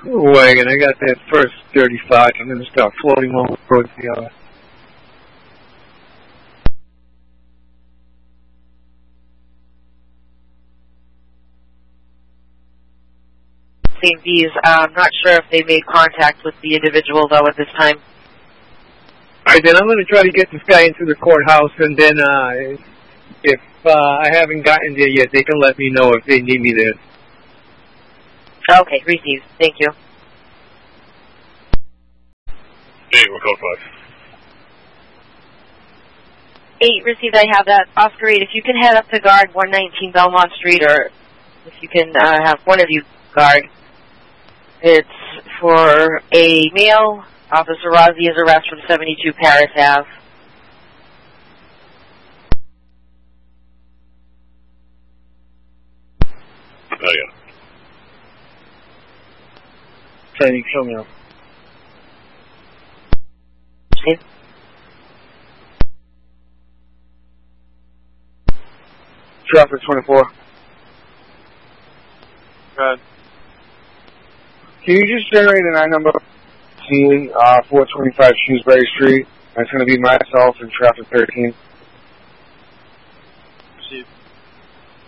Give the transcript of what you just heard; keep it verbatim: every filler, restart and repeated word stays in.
wagon. I got that first thirty-five. I'm going to start floating over towards the other. Saint V's, uh, I'm not sure if they made contact with the individual, though, at this time. All right, then I'm going to try to get this guy into the courthouse, and then uh, if uh, I haven't gotten there yet, they can let me know if they need me there. Okay, received. Thank you. Hey, we're code five. Eight, received, I have that. Oscar eight, if you can head up to guard one nineteen Belmont Street, or if you can uh, have one of you guard. It's for a male. Officer Razia's arrest from seventy-two Paris Ave. Oh, yeah. Training, show me up. Okay. Traffic twenty-four. Good. Can you just generate a nine number? Uh, four twenty-five Shrewsbury Street. That's going to be myself and traffic thirteen. Received.